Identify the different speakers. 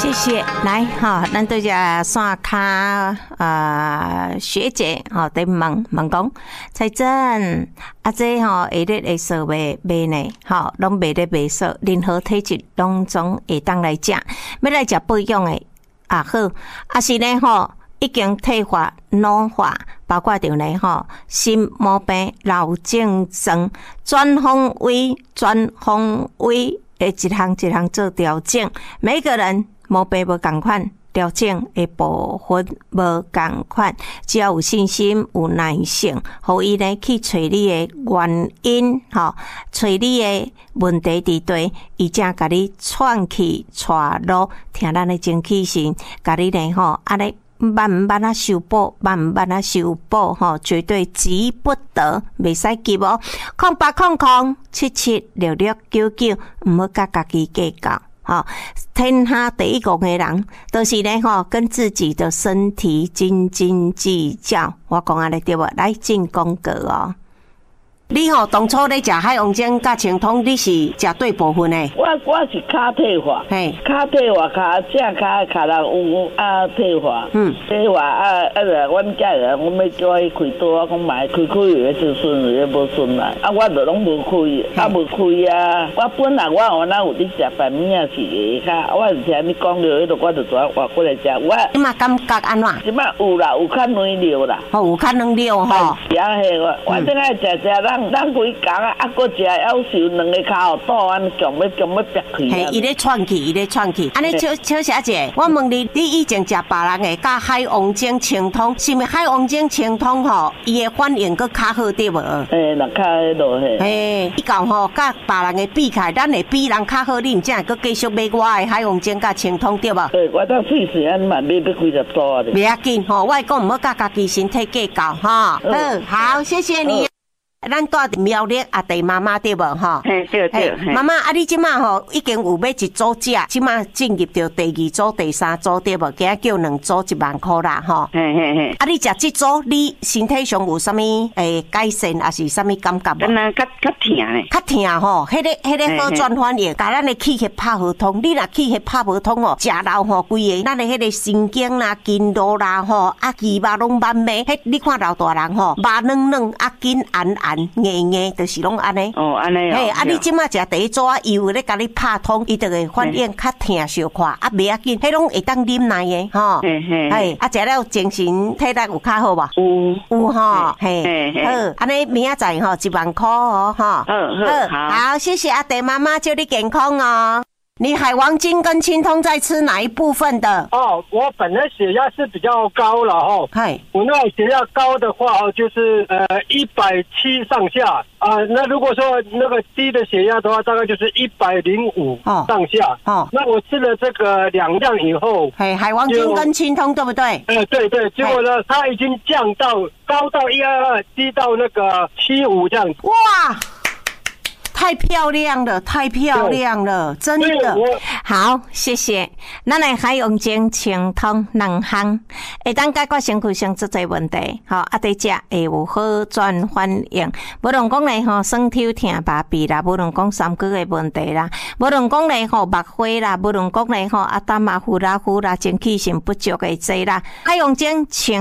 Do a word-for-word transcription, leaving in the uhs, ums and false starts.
Speaker 1: 谢谢。来哈，咱对只线卡啊学姐哈，在问问讲，彩珍啊，这吼下日会说卖卖呢，吼，拢卖咧卖说，任何体质拢总会当来食，要来食保养的也好，啊是呢吼。已经退化、老化，包括着呢吼，心毛病、脑症状，全方位、全方位诶，一项一项做调整。每个人毛病无共款，调整诶部分无共款。只要有信心、有耐性，互伊呢去找你诶原因，吼，找你诶问题伫对，伊才甲你串起带路，听咱诶精气神，甲你呢吼，安尼。慢慢啊修补，慢慢啊修补，吼，绝对急不得，袂使急哦。空八空空七七六六九九，唔好甲家己计较，吼。天下第一个的人，都、就是呢，吼，跟自己的身体斤斤计较。我讲安尼对无？来进广告哦。你吼、喔、当初咧食海王精甲清通，你是食对部分诶？
Speaker 2: 我我是骹退化，嘿，骹退化骹正骹骹人有啊退化，嗯，退化啊啊！阮家人我要叫伊开刀，我讲买开开有就顺，有无顺啦。啊，我就拢无开，啊无开啊！我本来我原来有伫食饭面啊是下骹，我是听你讲了，迄个我就转换过来食。我
Speaker 1: 你嘛感觉安怎？
Speaker 2: 即摆有啦，有较软溜啦，
Speaker 1: 吼、哦，有较软溜吼。
Speaker 2: 是啊，嘿，我我正爱食食咱。咱规工啊，啊，搁食要受两个骹肚安强要强要憋气。
Speaker 1: 嘿，伊咧喘气，伊咧喘气。安尼小小小姐，我问你，你以前食别人的甲海王精清通，是毋是海王精清通吼？伊的反应搁较好对无？
Speaker 2: 诶，那较迄落嘿。
Speaker 1: 嘿，比较吼，甲别人的比起来，咱会比人较好，你毋才会搁继续买我的海王精甲清通对无？
Speaker 2: 对，我当费时安嘛买要几十组啊。
Speaker 1: 袂要紧吼，我会讲毋好甲家己身体计较哈。嗯，好，谢谢你。咱住伫苗栗阿弟妈妈对无吼？
Speaker 2: 嘿，对对。
Speaker 1: 妈妈啊，你即马吼已经有买一组食，即马进入到第二组、第三组对无？今仔叫两组一万块啦吼。
Speaker 2: 嘿嘿嘿。啊，
Speaker 1: 你食即组，你身体上有啥物诶改善，还是啥物感觉无？
Speaker 2: 敢若较较疼咧。
Speaker 1: 较疼吼，迄个迄个好转反应，甲咱的气血拍互通。你若气血拍无通哦，食老吼规个，咱的迄个神经啦、筋络啦吼，啊肌肉拢慢慢。迄你看老大人吼，肉软软啊筋硬硬。硬硬就是拢安尼，
Speaker 2: 哦安尼哦，
Speaker 1: 嘿，啊你即马食第一组啊，伊有咧甲你拍通，伊就会反应较疼小快，啊袂要紧，迄拢会当啉奶的吼，嘿嘿，嘿，啊食了精神体力有较好无？有有吼，嘿，好，安尼明仔载吼一万块哦，吼，好好好，谢谢阿弟妈妈，祝你健康哦。你海王精跟清通在吃哪一部分的？
Speaker 3: 哦，我本来血压是比较高了哦。嗨，我那血压高的话哦，就是呃一百七上下啊、呃。那如果说那个低的血压的话，大概就是一百零五上下。哦，那我吃了这个两样以后，
Speaker 1: 嘿，海王精跟清通对不对？
Speaker 3: 呃，对对，结果呢，它已经降到高到一二二，低到那个七五这样子。
Speaker 1: 哇！太漂亮了，太漂亮了，真的好，谢谢。咱来海王精清通两项，会当解决身躯上足侪问题，吼，啊，伫食会有好转反应。无论讲咧吼，酸痛疼麻痹啦，无论讲三高的问题啦，无论讲咧吼目花啦，无论讲咧吼啊胆啊呼啦呼啦，精气神不足的这啦，海王精清。